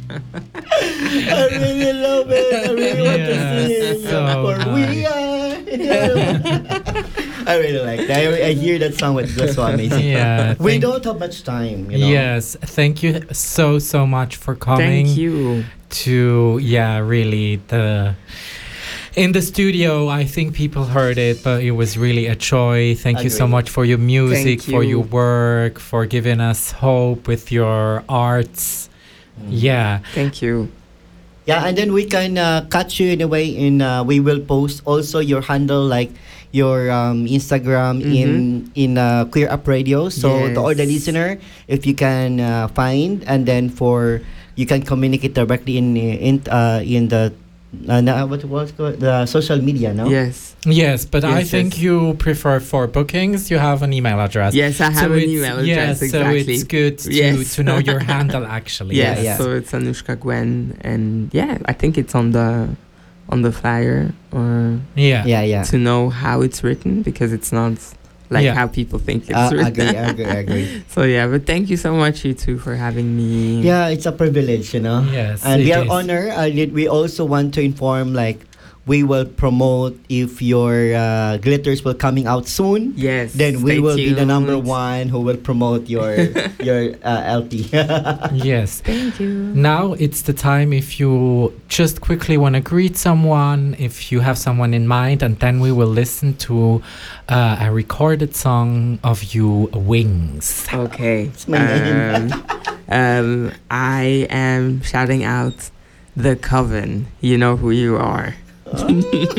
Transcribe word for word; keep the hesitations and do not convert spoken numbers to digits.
I really love it. I really want to Yeah, sing. so For we are. I really like that. I, I hear that song with that's so amazing. Yeah, We thank- don't have much time, you know. Yes, thank you so so much for coming. Thank you. To yeah, really the in the studio. I think people heard it, but it was really a joy. Thank you so Agreed. much for your music, Thank for you. your work, for giving us hope with your arts. Yeah, Thank you. Yeah, and then we can uh, catch you in a way in uh, we will post also your handle like your um, Instagram in in uh, Queer Up Radio. So to all the Yes. listener, if you can uh, find and then for you can communicate directly in in uh, in the uh, na- what was the social media, no? Yes. yes, but I Yes, think yes. you prefer for bookings. You have an email address. Yes, I have an it's- email yeah, address, so exactly. it's good to Yes. to know your handle actually. Yes, yeah. so it's Anushka Gwen, and yeah, I think it's on the on the flyer, or Yeah. Yeah, yeah. to know how it's written, because it's not like Yeah. how people think it's Uh, written. agree, agree, agree. So yeah, but thank you so much, you two, for having me. Yeah, it's a privilege, you know. Yes, And it we are is. honored. Uh, did- we also want to inform like we will promote if your uh, glitters will coming out soon. Yes. Then we stay will be the number tuned. one who will promote your your uh, L P. Yes. Thank you. Now it's the time if you just quickly want to greet someone, if you have someone in mind, and then we will listen to uh, a recorded song of you, Wings. Okay. my name. Um, um, I am shouting out The Coven. You know who you are.